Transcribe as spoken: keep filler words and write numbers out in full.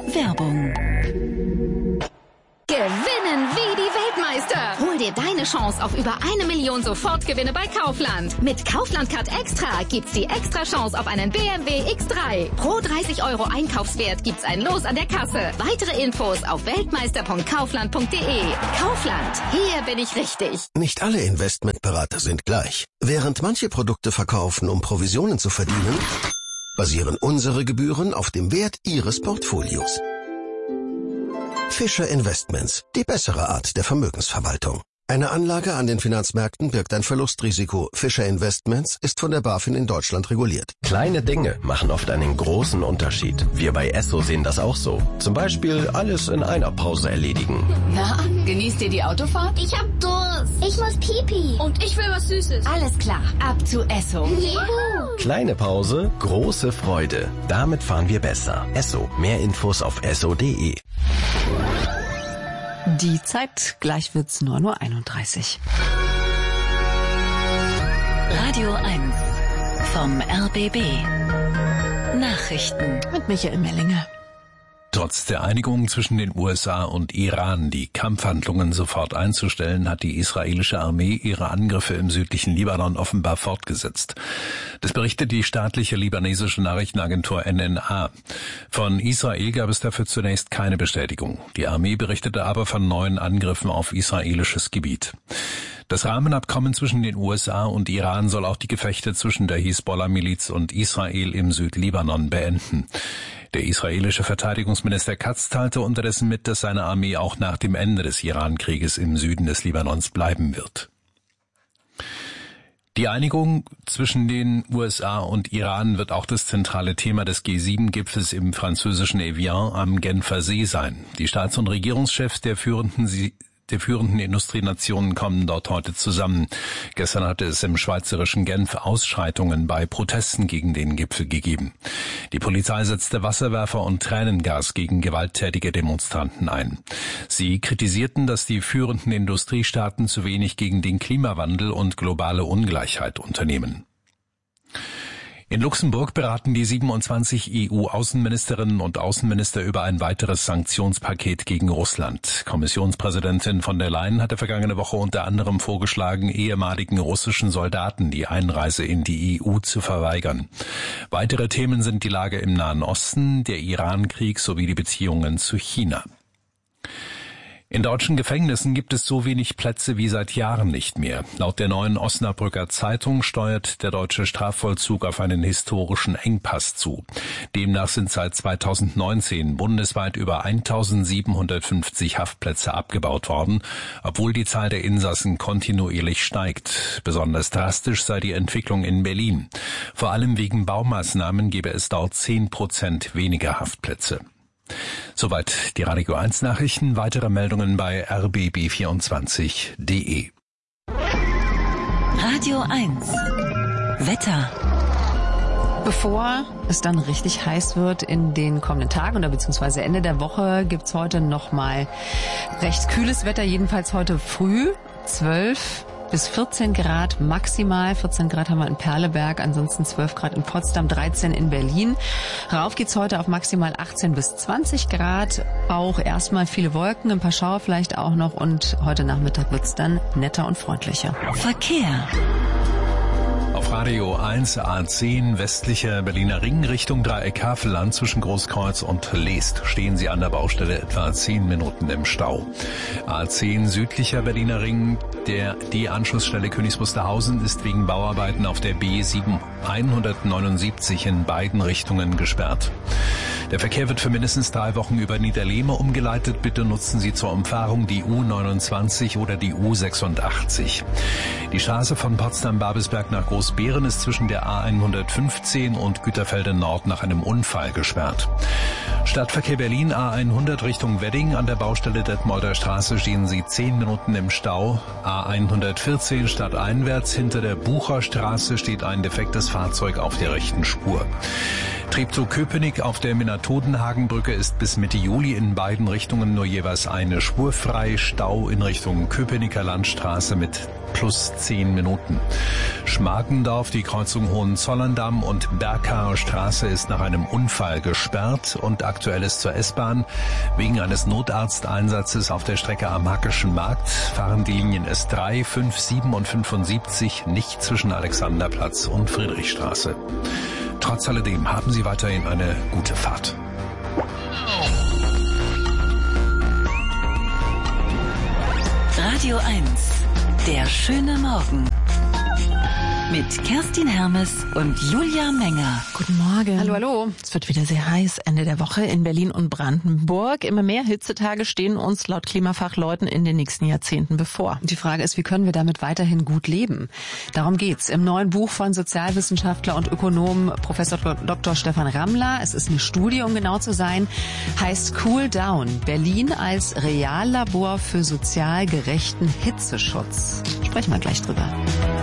Werbung. Gewinnen wie die Weltmeister. Hol dir deine Chance auf über eine Million Sofortgewinne bei Kaufland. Mit Kaufland Card Extra gibt's die extra Chance auf einen B M W X drei. Pro dreißig Euro Einkaufswert gibt's ein Los an der Kasse. Weitere Infos auf weltmeister punkt kaufland punkt de. Kaufland, hier bin ich richtig. Nicht alle Investmentberater sind gleich. Während manche Produkte verkaufen, um Provisionen zu verdienen, basieren unsere Gebühren auf dem Wert Ihres Portfolios. Fischer Investments, die bessere Art der Vermögensverwaltung. Eine Anlage an den Finanzmärkten birgt ein Verlustrisiko. Fischer Investments ist von der BaFin in Deutschland reguliert. Kleine Dinge machen oft einen großen Unterschied. Wir bei Esso sehen das auch so. Zum Beispiel alles in einer Pause erledigen. Na, genießt ihr die Autofahrt? Ich hab Durst. Ich muss Pipi. Und ich will was Süßes. Alles klar, ab zu Esso. Juhu. Kleine Pause, große Freude. Damit fahren wir besser. Esso. Mehr Infos auf esso punkt de. Die Zeit, gleich wird's neun Uhr einunddreißig. Radio eins vom R B B. Nachrichten mit Michael Mellinger. Trotz der Einigung zwischen den U S A und Iran, die Kampfhandlungen sofort einzustellen, hat die israelische Armee ihre Angriffe im südlichen Libanon offenbar fortgesetzt. Das berichtet die staatliche libanesische Nachrichtenagentur N N A. Von Israel gab es dafür zunächst keine Bestätigung. Die Armee berichtete aber von neuen Angriffen auf israelisches Gebiet. Das Rahmenabkommen zwischen den U S A und Iran soll auch die Gefechte zwischen der Hisbollah-Miliz und Israel im Südlibanon beenden. Der israelische Verteidigungsminister Katz teilte unterdessen mit, dass seine Armee auch nach dem Ende des Iran-Krieges im Süden des Libanons bleiben wird. Die Einigung zwischen den U S A und Iran wird auch das zentrale Thema des G sieben Gipfels im französischen Evian am Genfer See sein. Die Staats- und Regierungschefs der führenden Der führenden Industrienationen kommen dort heute zusammen. Gestern hatte es im schweizerischen Genf Ausschreitungen bei Protesten gegen den Gipfel gegeben. Die Polizei setzte Wasserwerfer und Tränengas gegen gewalttätige Demonstranten ein. Sie kritisierten, dass die führenden Industriestaaten zu wenig gegen den Klimawandel und globale Ungleichheit unternehmen. In Luxemburg beraten die siebenundzwanzig E U-Außenministerinnen und Außenminister über ein weiteres Sanktionspaket gegen Russland. Kommissionspräsidentin von der Leyen hatte vergangene Woche unter anderem vorgeschlagen, ehemaligen russischen Soldaten die Einreise in die E U zu verweigern. Weitere Themen sind die Lage im Nahen Osten, der Iran-Krieg sowie die Beziehungen zu China. In deutschen Gefängnissen gibt es so wenig Plätze wie seit Jahren nicht mehr. Laut der neuen Osnabrücker Zeitung steuert der deutsche Strafvollzug auf einen historischen Engpass zu. Demnach sind seit zweitausendneunzehn bundesweit über eintausendsiebenhundertfünfzig Haftplätze abgebaut worden, obwohl die Zahl der Insassen kontinuierlich steigt. Besonders drastisch sei die Entwicklung in Berlin. Vor allem wegen Baumaßnahmen gebe es dort zehn Prozent weniger Haftplätze. Soweit die Radio eins Nachrichten. Weitere Meldungen bei r b b vierundzwanzig punkt de. Radio eins Wetter. Bevor es dann richtig heiß wird in den kommenden Tagen oder beziehungsweise Ende der Woche, gibt's heute nochmal recht kühles Wetter, jedenfalls heute früh, zwölf bis vierzehn Grad maximal. vierzehn Grad haben wir in Perleberg, ansonsten zwölf Grad in Potsdam, dreizehn in Berlin. Rauf geht's heute auf maximal achtzehn bis zwanzig Grad. Auch erstmal viele Wolken, ein paar Schauer vielleicht auch noch und heute Nachmittag wird's dann netter und freundlicher. Verkehr. Auf Radio eins A zehn westlicher Berliner Ring Richtung Dreieck Havelland zwischen Großkreuz und Leest stehen Sie an der Baustelle etwa zehn Minuten im Stau. A zehn südlicher Berliner Ring, der die Anschlussstelle Königs Wusterhausen ist wegen Bauarbeiten auf der B sieben hundertneunundsiebzig in beiden Richtungen gesperrt. Der Verkehr wird für mindestens drei Wochen über Niederlehme umgeleitet. Bitte nutzen Sie zur Umfahrung die U neunundzwanzig oder die U sechsundachtzig. Die Straße von Potsdam-Babelsberg nach Großbeeren ist zwischen der A hundertfünfzehn und Güterfelde Nord nach einem Unfall gesperrt. Stadtverkehr Berlin A hundert Richtung Wedding. An der Baustelle Detmolder Straße stehen Sie zehn Minuten im Stau. A hundertvierzehn stadteinwärts hinter der Bucherstraße steht ein defektes Fahrzeug auf der rechten Spur. Treptow-Köpenick auf der Minatodenhagenbrücke ist bis Mitte Juli in beiden Richtungen nur jeweils eine Spur frei. Stau in Richtung Köpenicker Landstraße mit plus zehn Minuten. Schmargendorf, die Kreuzung Hohenzollern-Damm und Berghaer Straße ist nach einem Unfall gesperrt und aktuell ist zur S-Bahn. Wegen eines Notarzteinsatzes auf der Strecke am Hackischen Markt fahren die Linien S drei, fünf, sieben und fünfundsiebzig nicht zwischen Alexanderplatz und Friedrichstraße. Trotz alledem haben Sie weiterhin eine gute Fahrt. Radio eins. Der schöne Morgen. Mit Kerstin Hermes und Julia Menger. Guten Morgen. Hallo, hallo. Es wird wieder sehr heiß Ende der Woche in Berlin und Brandenburg. Immer mehr Hitzetage stehen uns laut Klimafachleuten in den nächsten Jahrzehnten bevor. Die Frage ist, wie können wir damit weiterhin gut leben? Darum geht's im neuen Buch von Sozialwissenschaftler und Ökonom Professor Doktor Stefan Rammler. Es ist eine Studie, um genau zu sein, heißt Cool Down. Berlin als Reallabor für sozial gerechten Hitzeschutz. Sprechen wir gleich drüber.